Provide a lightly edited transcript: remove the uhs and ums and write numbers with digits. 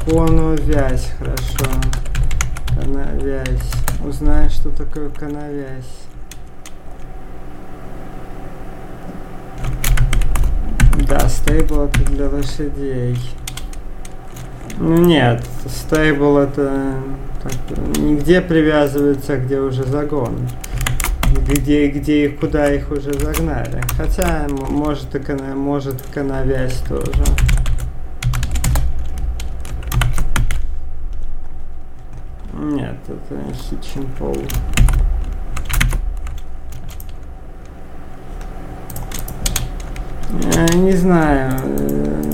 Коновязь, хорошо. Коновязь. Узнай, что такое коновязь. Да, стейбл это для лошадей. Ну нет, стейбл это так, нигде привязывается, где уже загон. Где их, куда их уже загнали. Хотя, может и коновязь тоже. Нет, это Hitching Pole. Не знаю.